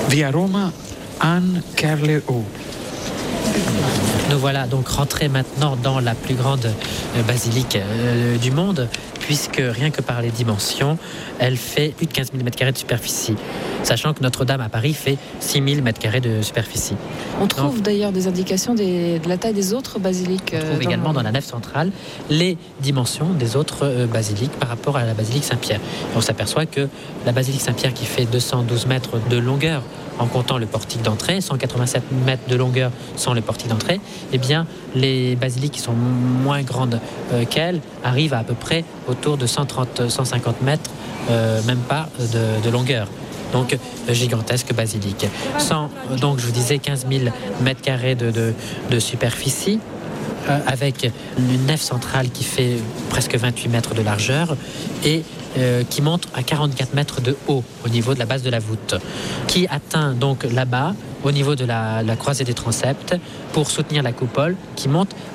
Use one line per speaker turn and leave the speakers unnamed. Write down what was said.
Via Roma, Anne Kerleau.
Nous voilà donc rentrés maintenant dans la plus grande basilique du monde, puisque rien que par les dimensions, elle fait plus de 15 000 m² de superficie, sachant que Notre-Dame à Paris fait 6 000 m² de superficie.
On trouve d'ailleurs des indications de la taille des autres basiliques.
On trouve également dans la nef centrale les dimensions des autres basiliques par rapport à la basilique Saint-Pierre. On s'aperçoit que la basilique Saint-Pierre, qui fait 212 mètres de longueur, en comptant le portique d'entrée, 187 mètres de longueur sans le portique d'entrée, eh bien, les basiliques qui sont moins grandes qu'elle arrivent à peu près autour de 130-150 mètres, même pas de longueur. Donc, gigantesque basilique. Donc, je vous disais 15 000 m² de superficie, avec une nef centrale qui fait presque 28 mètres de largeur et qui monte à 44 mètres de haut au niveau de la base de la voûte, qui atteint donc là-bas au niveau de la croisée des transepts pour soutenir la coupole qui monte